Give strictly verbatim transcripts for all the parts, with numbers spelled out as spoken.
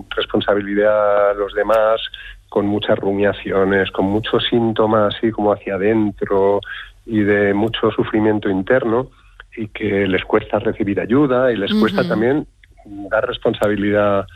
responsabilidad a los demás, con muchas rumiaciones, con muchos síntomas así como hacia adentro y de mucho sufrimiento interno, y que les cuesta recibir ayuda y les uh-huh. cuesta también dar responsabilidad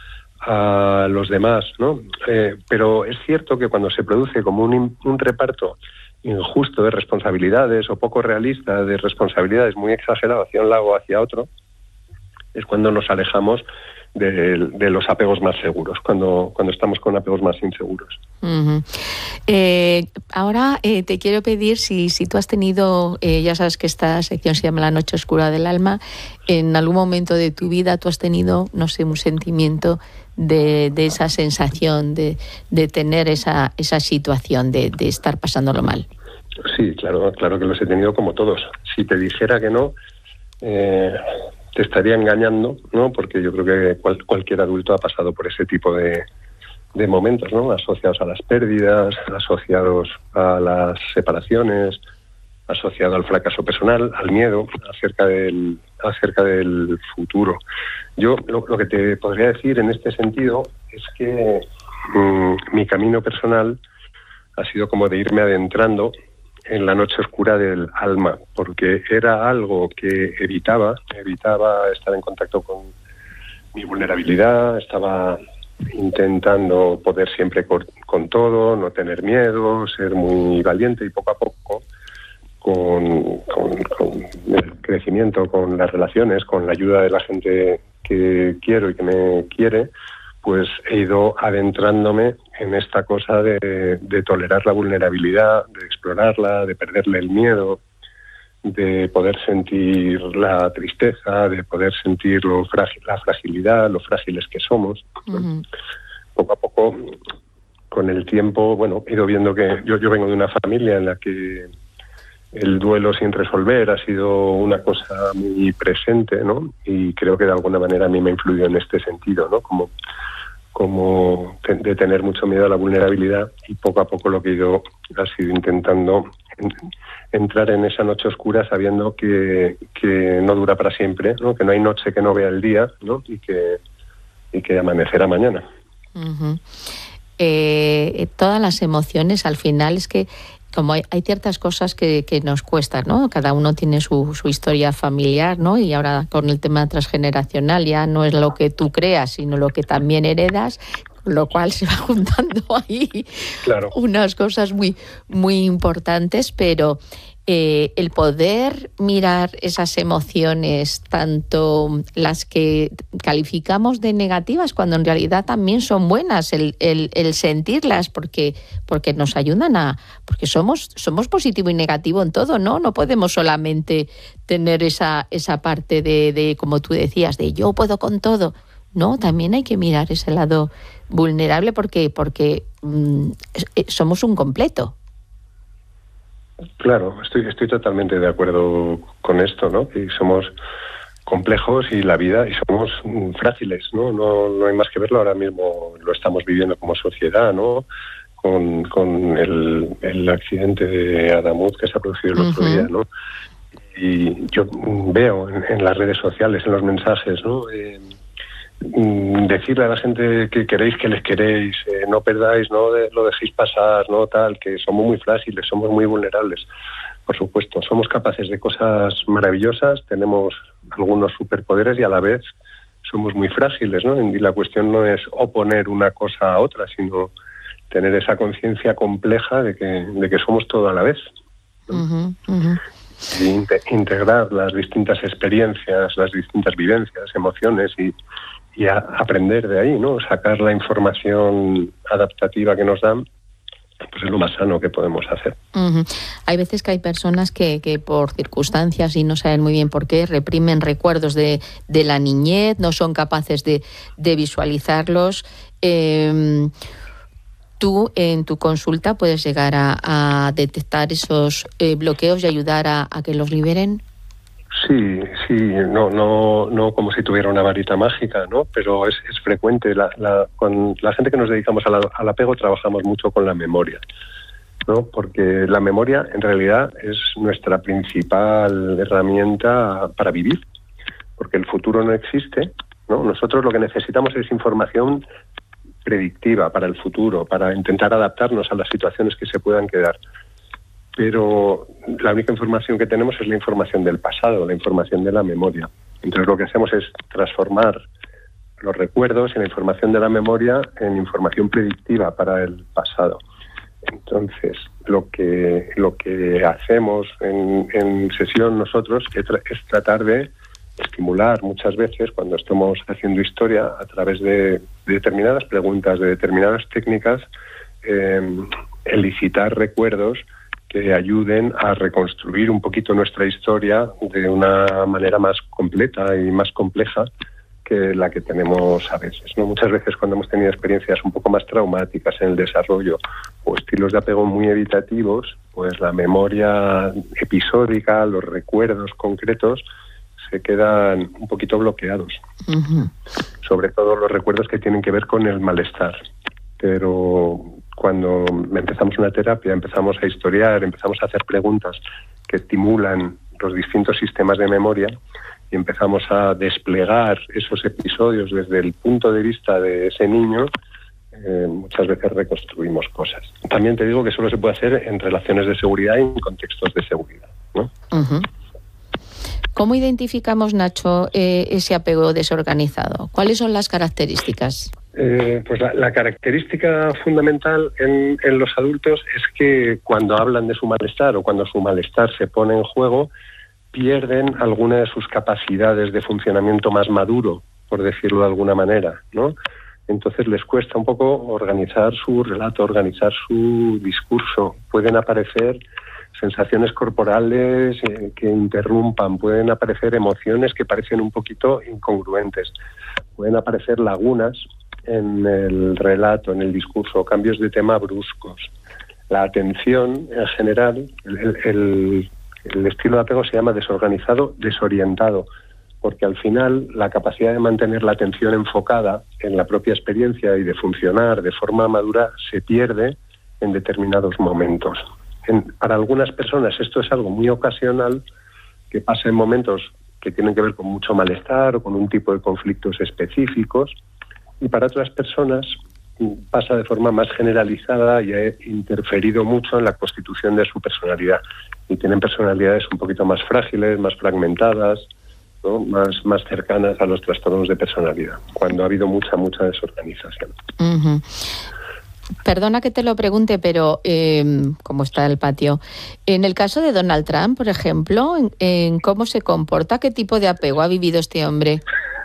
a los demás, ¿no? Eh, pero es cierto que cuando se produce como un, un reparto injusto de responsabilidades o poco realista de responsabilidades, muy exagerado hacia un lado o hacia otro, es cuando nos alejamos de, de los apegos más seguros, cuando, cuando estamos con apegos más inseguros. Uh-huh. Eh, ahora eh, te quiero pedir si, si tú has tenido, eh, ya sabes que esta sección se llama La Noche Oscura del Alma, en algún momento de tu vida tú has tenido, no sé, un sentimiento de, de esa sensación, de, de tener esa, esa situación, de, de estar pasándolo mal. Sí, claro, claro que los he tenido como todos. Si te dijera que no, eh, te estaría engañando, ¿no? Porque yo creo que cual, cualquier adulto ha pasado por ese tipo de, de momentos, ¿no? Asociados a las pérdidas, asociados a las separaciones, asociado al fracaso personal, al miedo, acerca del, acerca del futuro. Yo lo, lo que te podría decir en este sentido es que mmm, mi camino personal ha sido como de irme adentrando en la noche oscura del alma, porque era algo que evitaba, evitaba estar en contacto con mi vulnerabilidad, estaba intentando poder siempre con, con todo, no tener miedo, ser muy valiente, y poco a poco, con, con, con el crecimiento, con las relaciones, con la ayuda de la gente que quiero y que me quiere, pues he ido adentrándome en esta cosa de, de tolerar la vulnerabilidad, de explorarla, de perderle el miedo, de poder sentir la tristeza, de poder sentir lo frágil, la fragilidad, lo frágiles que somos. Uh-huh. Poco a poco, con el tiempo, bueno, he ido viendo que yo, yo vengo de una familia en la que el duelo sin resolver ha sido una cosa muy presente, ¿no? Y creo que de alguna manera a mí me ha influido en este sentido, ¿no? Como, como de tener mucho miedo a la vulnerabilidad, y poco a poco lo que he ido ha sido intentando entrar en esa noche oscura sabiendo que, que no dura para siempre, ¿no? Que no hay noche que no vea el día, ¿no? Y que, y que amanecerá mañana. Uh-huh. Eh, todas las emociones al final es que como hay, hay ciertas cosas que, que nos cuestan, ¿no? Cada uno tiene su, su historia familiar, ¿no? Y ahora con el tema transgeneracional ya no es lo que tú creas, sino lo que también heredas, con lo cual se va juntando ahí claro. unas cosas muy, muy importantes, pero eh, el poder mirar esas emociones, tanto las que calificamos de negativas, cuando en realidad también son buenas, el, el, el sentirlas, porque, porque nos ayudan a... Porque somos, somos positivo y negativo en todo, ¿no? No podemos solamente tener esa, esa parte de, de, como tú decías, de yo puedo con todo. No, también hay que mirar ese lado vulnerable porque, porque mmm, somos un completo. Claro, estoy estoy totalmente de acuerdo con esto, ¿no? Que somos complejos y la vida y somos frágiles, ¿no? No no hay más que verlo, ahora mismo lo estamos viviendo como sociedad, ¿no? Con, con el, el accidente de Adamuz que se ha producido el otro uh-huh. día, ¿no? Y yo veo en, en las redes sociales, en los mensajes, ¿no? Eh, decirle a la gente que queréis que les queréis, eh, no perdáis, no de, lo dejéis pasar, no tal, que somos muy frágiles, somos muy vulnerables. Por supuesto, somos capaces de cosas maravillosas, tenemos algunos superpoderes y a la vez somos muy frágiles, ¿no? Y la cuestión no es oponer una cosa a otra, sino tener esa conciencia compleja de que, de que somos todo a la vez, ¿no? Uh-huh, uh-huh. Y inte- integrar las distintas experiencias, las distintas vivencias, emociones y y a aprender de ahí, ¿no? Sacar la información adaptativa que nos dan, pues es lo más sano que podemos hacer. Uh-huh. Hay veces que hay personas que, que por circunstancias y no saben muy bien por qué, reprimen recuerdos de, de la niñez, no son capaces de, de visualizarlos. Eh, tú en tu consulta puedes llegar a, a detectar esos eh, bloqueos y ayudar a, a que los liberen. Sí, sí, no, no, no como si tuviera una varita mágica, ¿no? Pero es, es frecuente. La, la, con la gente que nos dedicamos a la, al apego trabajamos mucho con la memoria, ¿no? Porque la memoria en realidad es nuestra principal herramienta para vivir, porque el futuro no existe, ¿no? Nosotros lo que necesitamos es información predictiva para el futuro, para intentar adaptarnos a las situaciones que se puedan quedar. Pero la única información que tenemos es la información del pasado, la información de la memoria. Entonces lo que hacemos es transformar los recuerdos y la información de la memoria en información predictiva para el pasado. Entonces, lo que lo que hacemos en, en sesión nosotros es, tra- es tratar de estimular muchas veces, cuando estamos haciendo historia, a través de, de determinadas preguntas, de determinadas técnicas, eh, elicitar recuerdos que ayuden a reconstruir un poquito nuestra historia de una manera más completa y más compleja que la que tenemos a veces, ¿no? Muchas veces cuando hemos tenido experiencias un poco más traumáticas en el desarrollo o estilos de apego muy evitativos, pues la memoria episódica, los recuerdos concretos se quedan un poquito bloqueados. Uh-huh. Sobre todo los recuerdos que tienen que ver con el malestar. Pero cuando empezamos una terapia, empezamos a historiar, empezamos a hacer preguntas que estimulan los distintos sistemas de memoria, y empezamos a desplegar esos episodios desde el punto de vista de ese niño, eh, muchas veces reconstruimos cosas. También te digo que solo se puede hacer en relaciones de seguridad y en contextos de seguridad, ¿no? Uh-huh. ¿Cómo identificamos, Nacho, eh, ese apego desorganizado? ¿Cuáles son las características? Eh, pues la, la característica fundamental en, en los adultos es que cuando hablan de su malestar o cuando su malestar se pone en juego, pierden alguna de sus capacidades de funcionamiento más maduro, por decirlo de alguna manera, ¿no? Entonces les cuesta un poco organizar su relato, organizar su discurso. Pueden aparecer sensaciones corporales eh, que interrumpan, pueden aparecer emociones que parecen un poquito incongruentes, pueden aparecer lagunas en el relato, en el discurso, cambios de tema bruscos. La atención, en general, el... el, el El estilo de apego se llama desorganizado, desorientado, porque al final la capacidad de mantener la atención enfocada en la propia experiencia y de funcionar de forma madura se pierde en determinados momentos. En, para algunas personas esto es algo muy ocasional, que pasa en momentos que tienen que ver con mucho malestar o con un tipo de conflictos específicos, y para otras personas pasa de forma más generalizada y ha interferido mucho en la constitución de su personalidad. Y tienen personalidades un poquito más frágiles, más fragmentadas, ¿no? más, más cercanas a los trastornos de personalidad, cuando ha habido mucha, mucha desorganización. Uh-huh. Perdona que te lo pregunte, pero eh, ¿cómo está el patio? En el caso de Donald Trump, por ejemplo, en, en cómo se comporta, ¿qué tipo de apego ha vivido este hombre?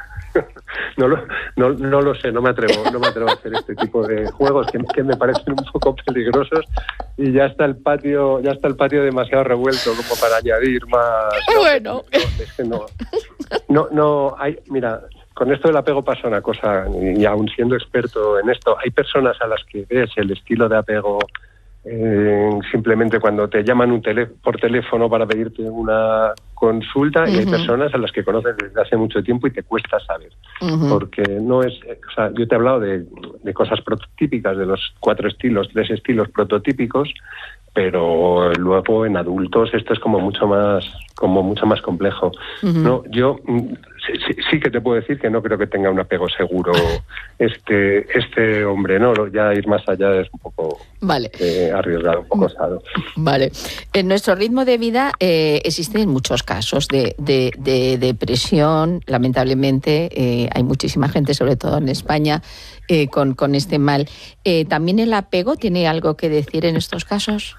No lo, no, no lo sé, no me atrevo, no me atrevo a hacer este tipo de juegos que, que me parecen un poco peligrosos, y ya está el patio, ya está el patio demasiado revuelto como para añadir más. No, bueno, no, es que no, no, no hay, mira, con esto del apego pasa una cosa, y aún siendo experto en esto, hay personas a las que ves el estilo de apego eh, simplemente cuando te llaman un tele, por teléfono para pedirte una consulta, uh-huh. Y hay personas a las que conoces desde hace mucho tiempo y te cuesta saber, uh-huh. Porque no es, o sea, yo te he hablado de, de cosas prototípicas, de los cuatro estilos, tres estilos prototípicos, pero luego en adultos esto es como mucho más, como mucho más complejo. Uh-huh. No, yo sí, sí, sí que te puedo decir que no creo que tenga un apego seguro este este hombre, no, ya ir más allá es un poco vale. eh, arriesgado, un poco osado. Vale. En nuestro ritmo de vida eh, existen muchos casos de, de, de depresión, lamentablemente eh, hay muchísima gente, sobre todo en España, eh, con, con este mal. Eh, ¿También el apego tiene algo que decir en estos casos?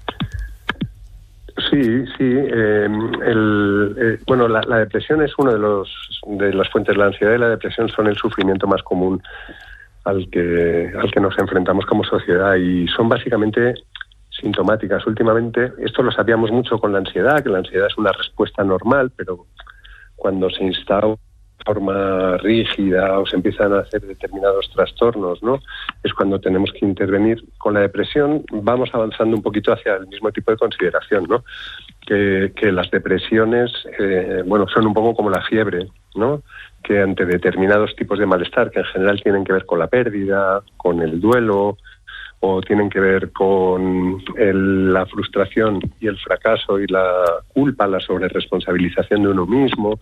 Sí, sí. Eh, el, eh, bueno, la, la depresión es una de los de las fuentes. La ansiedad y la depresión son el sufrimiento más común al que al que nos enfrentamos como sociedad, y son básicamente sintomáticas. Últimamente, esto lo sabíamos mucho con la ansiedad, que la ansiedad es una respuesta normal, pero cuando se instaura de forma rígida o se empiezan a hacer determinados trastornos, ¿no? Es cuando tenemos que intervenir. Con la depresión vamos avanzando un poquito hacia el mismo tipo de consideración, ¿no? Que, que las depresiones, eh, bueno, son un poco como la fiebre, ¿no? Que ante determinados tipos de malestar, que en general tienen que ver con la pérdida, con el duelo, o tienen que ver con el, la frustración y el fracaso y la culpa, la sobreresponsabilización de uno mismo,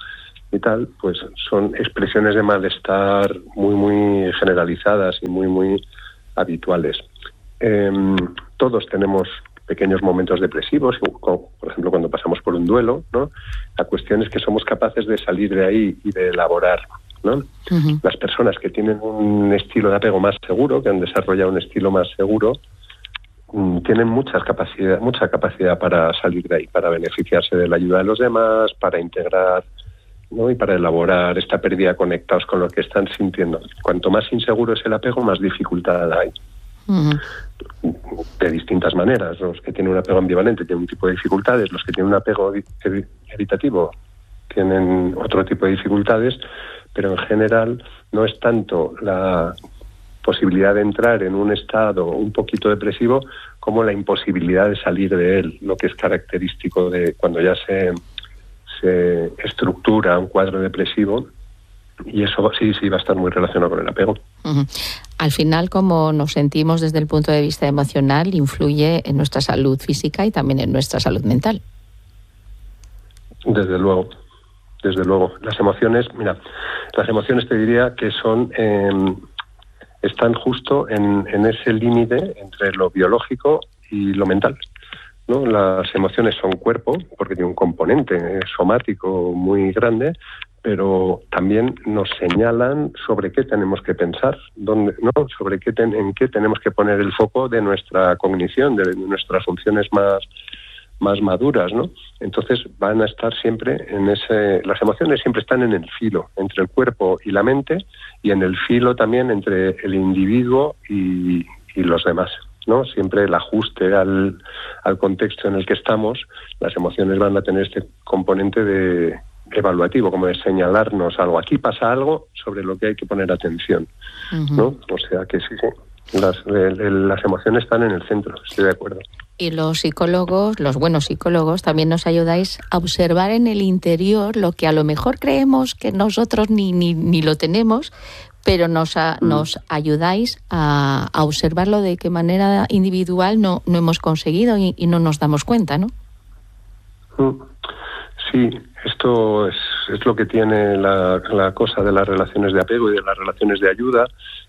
y tal, pues son expresiones de malestar muy, muy generalizadas y muy, muy habituales. Eh, todos tenemos pequeños momentos depresivos, como, por ejemplo, cuando pasamos por un duelo, ¿no? La cuestión es que somos capaces de salir de ahí y de elaborar, ¿no? Uh-huh. Las personas que tienen un estilo de apego más seguro, que han desarrollado un estilo más seguro, mmm, tienen muchas capacidad, mucha capacidad para salir de ahí, para beneficiarse de la ayuda de los demás, para integrar, ¿no? Y para elaborar esta pérdida conectados con lo que están sintiendo. Cuanto más inseguro es el apego, más dificultad hay. Uh-huh. De distintas maneras. Los que tienen un apego ambivalente tienen un tipo de dificultades, los que tienen un apego evitativo tienen otro tipo de dificultades, pero en general no es tanto la posibilidad de entrar en un estado un poquito depresivo como la imposibilidad de salir de él, lo que es característico de cuando ya se, se estructura un cuadro depresivo. Y eso sí, sí va a estar muy relacionado con el apego. Uh-huh. Al final, cómo nos sentimos desde el punto de vista emocional influye en nuestra salud física y también en nuestra salud mental. Desde luego, desde luego. Las emociones, mira, las emociones te diría que son, eh, están justo en, en ese límite entre lo biológico y lo mental, ¿no? Las emociones son cuerpo, porque tiene un componente somático muy grande, pero también nos señalan sobre qué tenemos que pensar, dónde, ¿no? sobre qué ten, en qué tenemos que poner el foco de nuestra cognición, de nuestras funciones más, más maduras, ¿no? Entonces van a estar siempre en ese... Las emociones siempre están en el filo, entre el cuerpo y la mente, y en el filo también entre el individuo y, y los demás, ¿no? Siempre el ajuste al, al contexto en el que estamos. Las emociones van a tener este componente de evaluativo, como de señalarnos algo. Aquí pasa algo sobre lo que hay que poner atención, uh-huh. ¿no? O sea que sí, sí. Las, el, el, las emociones están en el centro, estoy de acuerdo. Y los psicólogos, los buenos psicólogos, también nos ayudáis a observar en el interior lo que a lo mejor creemos que nosotros ni, ni, ni lo tenemos, pero nos, a, mm. nos ayudáis a, a observarlo de qué manera individual no, no hemos conseguido y, y no nos damos cuenta, ¿no? Mm. Sí, esto es, es lo que tiene la, la cosa de las relaciones de apego y de las relaciones de ayuda,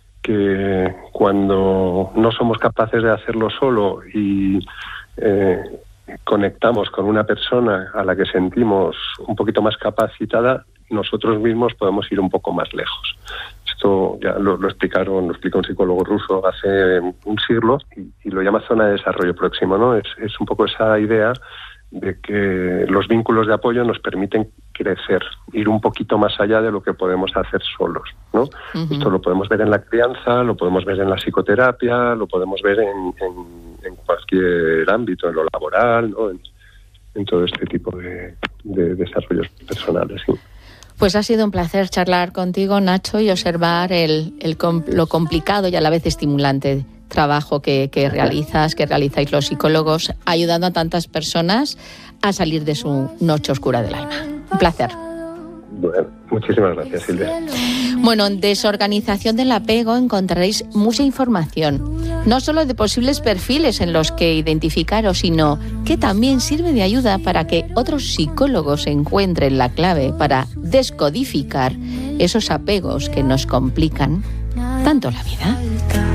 que cuando no somos capaces de hacerlo solo y eh, conectamos con una persona a la que sentimos un poquito más capacitada, nosotros mismos podemos ir un poco más lejos. Esto ya lo, lo explicaron, lo explicó un psicólogo ruso hace un siglo y, y lo llama zona de desarrollo próximo, ¿no? Es, es un poco esa idea de que los vínculos de apoyo nos permiten crecer, ir un poquito más allá de lo que podemos hacer solos, ¿no? Uh-huh. Esto lo podemos ver en la crianza, lo podemos ver en la psicoterapia, lo podemos ver en, en, en cualquier ámbito, en lo laboral, ¿no? En, en todo este tipo de, de desarrollos personales, ¿sí? Pues ha sido un placer charlar contigo, Nacho, y observar el, el, lo complicado y a la vez estimulante trabajo que, que realizas, que realizáis los psicólogos, ayudando a tantas personas a salir de su noche oscura del alma. Un placer. Bueno, muchísimas gracias, Silvia. Bueno, en Desorganización del Apego encontraréis mucha información, no solo de posibles perfiles en los que identificaros, sino que también sirve de ayuda para que otros psicólogos encuentren la clave para descodificar esos apegos que nos complican tanto la vida.